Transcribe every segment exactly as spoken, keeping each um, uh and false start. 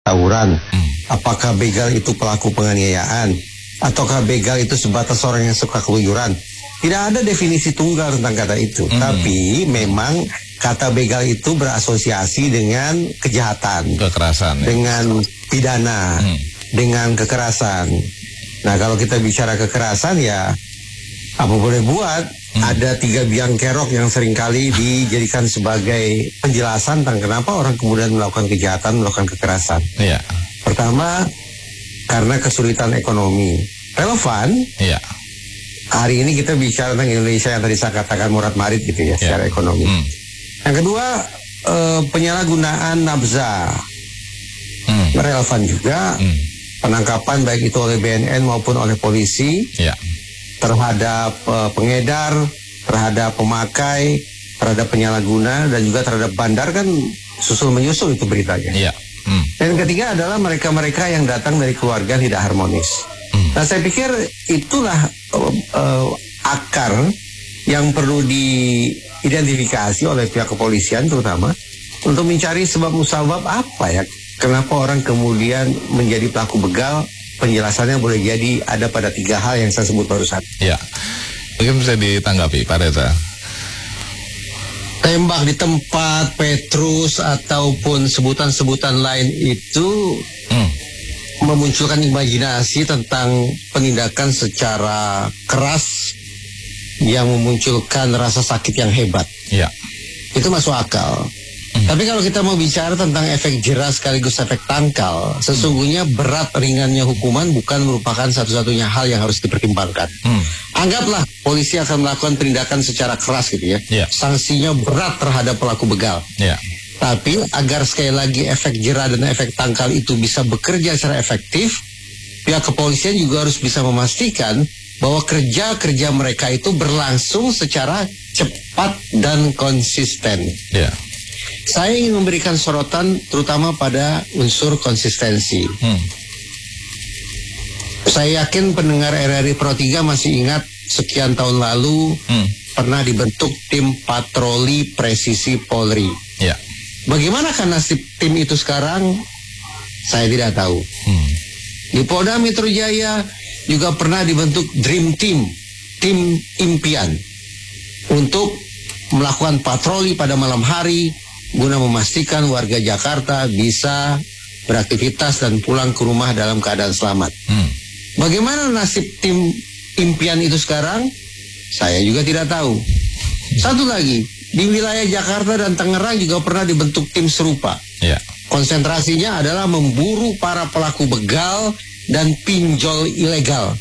tawuran. Hmm. Apakah begal itu pelaku penganiayaan? Ataukah begal itu sebatas orang yang suka keluyuran? Tidak ada definisi tunggal tentang kata itu. Hmm. Tapi memang kata begal itu berasosiasi dengan kejahatan. Kekerasan. Ya? Dengan pidana. Hmm. Dengan kekerasan. Nah, kalau kita bicara kekerasan ya apa boleh buat. Hmm. Ada tiga biang kerok yang seringkali dijadikan sebagai penjelasan tentang kenapa orang kemudian melakukan kejahatan, melakukan kekerasan. Iya. Pertama, karena kesulitan ekonomi. Relevan. Iya. Hari ini kita bicara tentang Indonesia yang tadi saya katakan murad marid gitu ya, secara yeah. ekonomi. Hmm. Yang kedua, eh, penyalahgunaan nafza. Hmm. Relevan juga. Hmm. Penangkapan baik itu oleh B N N maupun oleh polisi. Yeah. Terhadap uh, pengedar, terhadap pemakai, terhadap penyalahguna, dan juga terhadap bandar kan susul menyusul itu beritanya. Iya. Hmm. Dan ketiga adalah mereka-mereka yang datang dari keluarga tidak harmonis. Hmm. Nah, saya pikir itulah uh, uh, akar yang perlu diidentifikasi oleh pihak kepolisian terutama untuk mencari sebab musabab apa ya, kenapa orang kemudian menjadi pelaku begal. Penjelasannya boleh jadi ada pada tiga hal yang saya sebut barusan. Ya, mungkin bisa ditanggapi Pak Reza. Tembak di tempat, Petrus ataupun sebutan-sebutan lain itu hmm. memunculkan imajinasi tentang penindakan secara keras yang memunculkan rasa sakit yang hebat. Ya, itu masuk akal. Hmm. Tapi kalau kita mau bicara tentang efek jerah sekaligus efek tangkal, sesungguhnya berat ringannya hukuman bukan merupakan satu-satunya hal yang harus dipertimbangkan. Hmm. Anggaplah polisi akan melakukan penindakan secara keras gitu ya. Yeah. Sanksinya berat terhadap pelaku begal. Yeah. Tapi agar sekali lagi efek jerah dan efek tangkal itu bisa bekerja secara efektif, pihak kepolisian juga harus bisa memastikan bahwa kerja-kerja mereka itu berlangsung secara cepat dan konsisten. Yeah. Saya ingin memberikan sorotan terutama pada unsur konsistensi. Hmm. Saya yakin pendengar R R I Pro tiga masih ingat sekian tahun lalu hmm. pernah dibentuk tim patroli presisi Polri. Ya. Bagaimana kan nasib tim itu sekarang? Saya tidak tahu. Hmm. Di Polda Metro Jaya juga pernah dibentuk Dream Team, tim impian, untuk melakukan patroli pada malam hari guna memastikan warga Jakarta bisa beraktivitas dan pulang ke rumah dalam keadaan selamat. Hmm. Bagaimana nasib tim impian itu sekarang? Saya juga tidak tahu. Satu lagi, di wilayah Jakarta dan Tangerang juga pernah dibentuk tim serupa. Yeah. Konsentrasinya adalah memburu para pelaku begal dan pinjol ilegal.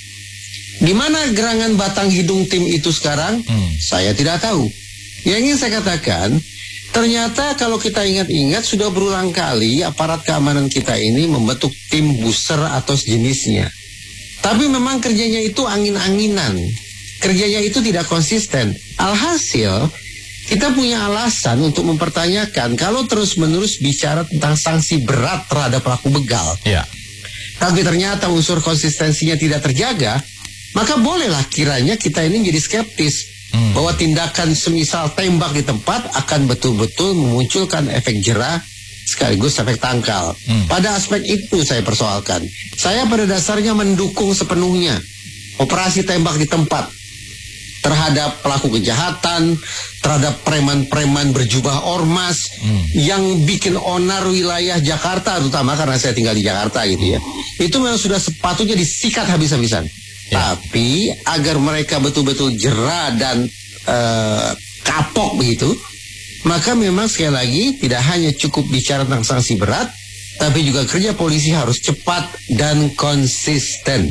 Di mana gerangan batang hidung tim itu sekarang? Hmm. Saya tidak tahu. Yang ingin saya katakan, ternyata kalau kita ingat-ingat sudah berulang kali aparat keamanan kita ini membentuk tim buser atau sejenisnya. Tapi memang kerjanya itu angin-anginan. Kerjanya itu tidak konsisten. Alhasil, kita punya alasan untuk mempertanyakan kalau terus-menerus bicara tentang sanksi berat terhadap pelaku begal. Ya. Tapi ternyata unsur konsistensinya tidak terjaga, maka bolehlah kiranya kita ini jadi skeptis. Hmm. Bahwa tindakan semisal tembak di tempat akan betul-betul memunculkan efek jerah sekaligus efek tangkal. Hmm. Pada aspek itu saya persoalkan. Saya pada dasarnya mendukung sepenuhnya operasi tembak di tempat terhadap pelaku kejahatan, terhadap preman-preman berjubah ormas hmm. yang bikin onar wilayah Jakarta, terutama karena saya tinggal di Jakarta gitu ya. Itu memang sudah sepatutnya disikat habis-habisan. Ya. Tapi agar mereka betul-betul jera dan uh, kapok begitu, maka memang sekali lagi tidak hanya cukup bicara tentang sanksi berat, tapi juga kerja polisi harus cepat dan konsisten.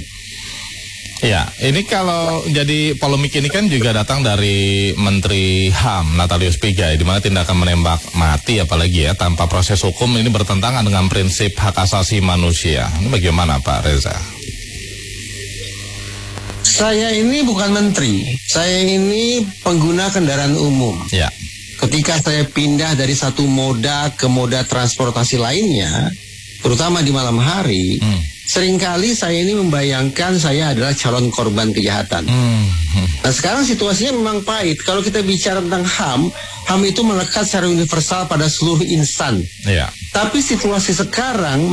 Ya, ini kalau jadi polemik ini kan juga datang dari Menteri H A M Natalius Pigai, di mana tindakan menembak mati apalagi ya tanpa proses hukum ini bertentangan dengan prinsip hak asasi manusia. Ini bagaimana Pak Reza? Saya ini bukan menteri, saya ini pengguna kendaraan umum. Ya. Ketika saya pindah dari satu moda ke moda transportasi lainnya, terutama di malam hari, hmm. seringkali saya ini membayangkan saya adalah calon korban kejahatan. Hmm. Nah sekarang situasinya memang pahit. Kalau kita bicara tentang H A M, H A M itu melekat secara universal pada seluruh insan. Ya. Tapi situasi sekarang